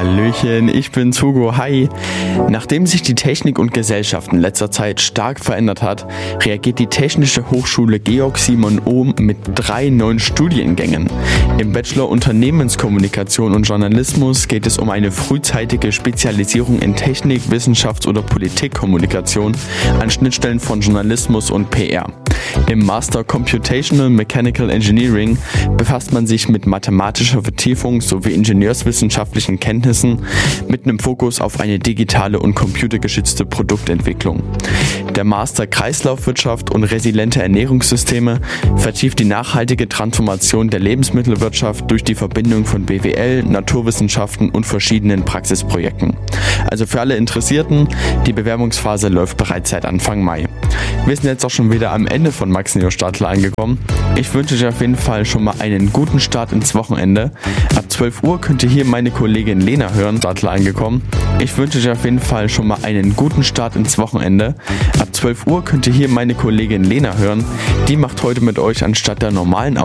Hallöchen, ich bin's Hugo, hi. Nachdem sich die Technik und Gesellschaft in letzter Zeit stark verändert hat, reagiert die Technische Hochschule Georg Simon Ohm mit 3 neuen Studiengängen. Im Bachelor Unternehmenskommunikation und Journalismus geht es um eine frühzeitige Spezialisierung in Technik, Wissenschafts- oder Politikkommunikation an Schnittstellen von Journalismus und PR. Im Master Computational Mechanical Engineering befasst man sich mit mathematischer Vertiefung sowie ingenieurswissenschaftlichen Kenntnissen mit einem Fokus auf eine digitale und computergeschützte Produktentwicklung. Der Master Kreislaufwirtschaft und resiliente Ernährungssysteme vertieft die nachhaltige Transformation der Lebensmittelwirtschaft durch die Verbindung von BWL, Naturwissenschaften und verschiedenen Praxisprojekten. Also für alle Interessierten, die Bewerbungsphase läuft bereits seit Anfang Mai. Wir sind jetzt auch schon wieder am Ende von Max Neo Stadler angekommen. Ich wünsche euch auf jeden Fall schon mal einen guten Start ins Wochenende. Ab 12 Uhr könnt ihr hier meine Kollegin Lena hören, Stadler angekommen. Ich wünsche euch auf jeden Fall schon mal einen guten Start ins Wochenende. Ab 12 Uhr könnt ihr hier meine Kollegin Lena hören. Die macht heute mit euch anstatt der normalen